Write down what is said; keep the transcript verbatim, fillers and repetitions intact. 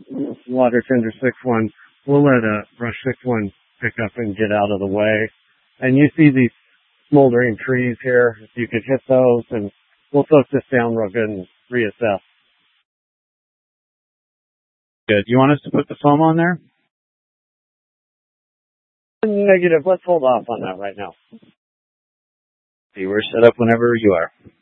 water tender six one, we'll let a brush six one pick up and get out of the way. And you see these smoldering trees here. If you could hit those, and we'll soak this down real good and reassess. Good. You want us to put the foam on there? Negative. Let's hold off on that right now. See, we're set up whenever you are.